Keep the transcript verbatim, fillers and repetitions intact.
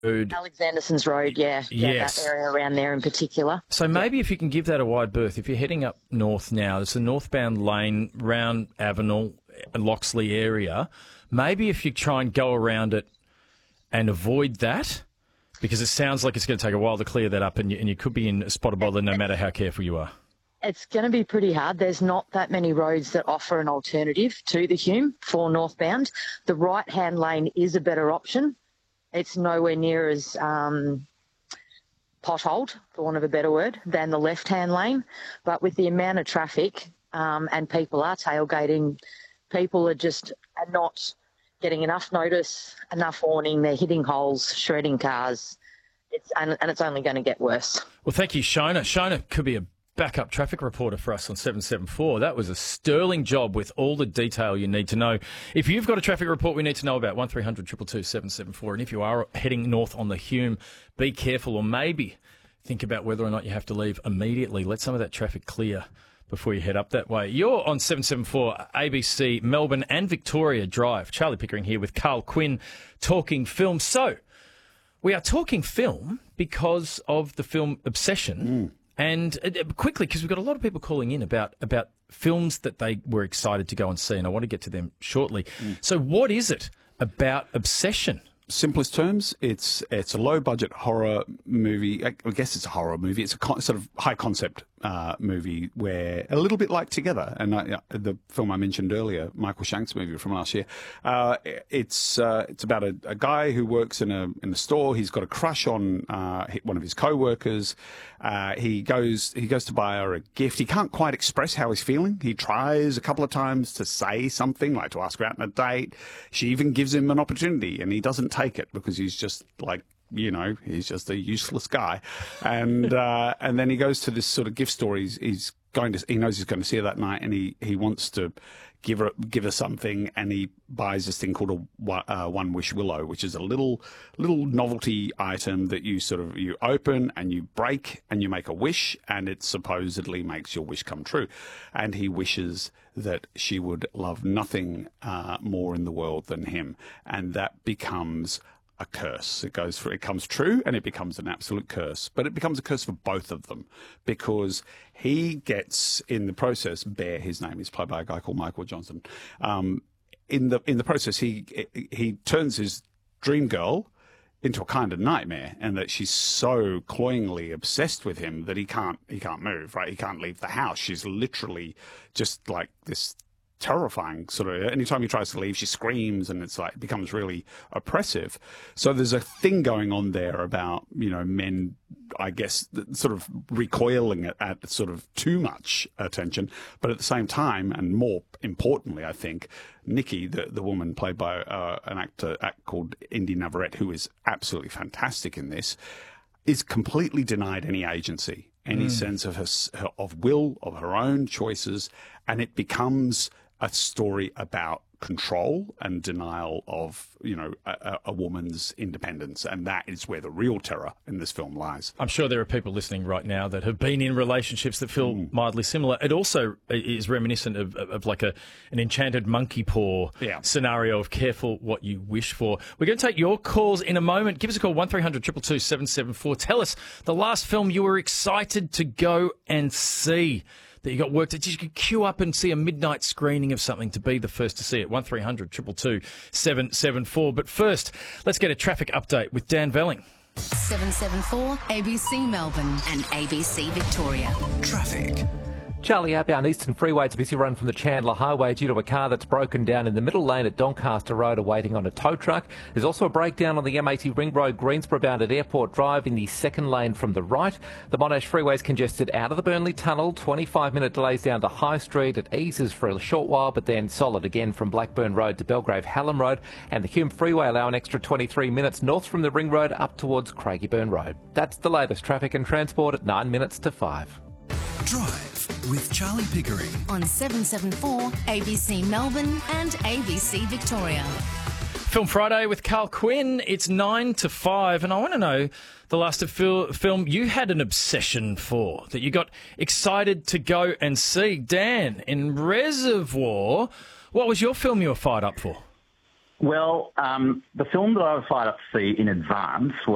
Road. Alexanderson's Road, yeah. yeah Yes. That area around there in particular. So maybe if you can give that a wide berth, if you're heading up north now, it's a northbound lane round Avenel, Loxley area, maybe if you try and go around it and avoid that, because it sounds like it's going to take a while to clear that up, and you, and you could be in a spot of bother no matter how careful you are. It's going to be pretty hard. There's not that many roads that offer an alternative to the Hume for northbound. The right-hand lane is a better option. It's nowhere near as um, potholed, for want of a better word, than the left-hand lane. But with the amount of traffic um, and people are tailgating, people are just are not getting enough notice, enough warning. They're hitting holes, shredding cars, it's, and, and it's only going to get worse. Well, thank you, Shona. Shona could be a backup traffic reporter for us on seven seven four. That was a sterling job with all the detail you need to know. If you've got a traffic report we need to know about, one three hundred two two two seven seven four. And if you are heading north on the Hume, be careful, or maybe think about whether or not you have to leave immediately. Let some of that traffic clear before you head up that way. You're on seven seven four A B C Melbourne and Victoria Drive. Charlie Pickering here with Carl Quinn, talking film. So we are talking film because of the film Obsession. Mm. And uh, quickly, because we've got a lot of people calling in about, about films that they were excited to go and see, and I want to get to them shortly. Mm. So what is it about Obsession? Simplest terms, it's it's a low-budget horror movie. I guess it's a horror movie. It's a con- sort of high-concept uh, movie where, a little bit like Together, and I, the film I mentioned earlier, Michael Shank's movie from last year. Uh, it's uh, it's about a, a guy who works in a in the store. He's got a crush on uh, one of his co-workers. Uh, he goes he goes to buy her a gift. He can't quite express how he's feeling. He tries a couple of times to say something, like to ask her out on a date. She even gives him an opportunity, and he doesn't take it because he's just like, you know, he's just a useless guy. And uh, and then he goes to this sort of gift store. He's, he's going to, he knows he's going to see her that night, and he, he wants to give her give her something, and he buys this thing called a uh, One Wish Willow, which is a little little novelty item that you sort of you open and you break and you make a wish, and it supposedly makes your wish come true. And he wishes that she would love nothing uh, more in the world than him, and that becomes a curse. It goes for, it comes true, and it becomes an absolute curse. But it becomes a curse for both of them, because he gets, in the process, Bear, his name is played by a guy called Michael Johnson. Um, in the in the process, he he turns his dream girl into a kind of nightmare, and that she's so cloyingly obsessed with him that he can't he can't move. Right, he can't leave the house. She's literally just like this terrifying sort of, anytime he tries to leave, she screams, and it's like, it becomes really oppressive. So there's a thing going on there about, you know, men, I guess, sort of recoiling at, at sort of too much attention, but at the same time, and more importantly, I think, Nikki, the, the woman played by uh, an actor act called Indy Navarrete, who is absolutely fantastic in this, is completely denied any agency, any mm. sense of her, her of will, of her own choices, and it becomes a story about control and denial of, you know, a, a woman's independence. And that is where the real terror in this film lies. I'm sure there are people listening right now that have been in relationships that feel mm. mildly similar. It also is reminiscent of, of, of like a an enchanted monkey paw yeah. scenario of careful what you wish for. We're going to take your calls in a moment. Give us a call, one three hundred two two two seven seven four. Tell us the last film you were excited to go and see, that you got worked at. You could queue up and see a midnight screening of something to be the first to see it. one three hundred two two two seven seven four. But first, let's get a traffic update with Dan Velling. seven seven four A B C Melbourne and A B C Victoria. Traffic. Charlie, outbound Eastern Freeway, it's a busy run from the Chandler Highway due to a car that's broken down in the middle lane at Doncaster Road awaiting on a tow truck. There's also a breakdown on the M eighty Ring Road, Greensborough bound at Airport Drive in the second lane from the right. The Monash Freeway is congested out of the Burnley Tunnel, twenty-five minute delays down to High Street. It eases for a short while, but then solid again from Blackburn Road to Belgrave Hallam Road. And the Hume Freeway allow an extra twenty-three minutes north from the Ring Road up towards Craigieburn Road. That's the latest traffic and transport at nine minutes to five. Drive with Charlie Pickering on seven seven four A B C Melbourne and A B C Victoria. Film Friday with Carl Quinn. It's nine to five, and I want to know the last of fil- film you had an obsession for, that you got excited to go and see. Dan, in Reservoir, what was your film you were fired up for? Well, um, the film that I was fired up to see in advance was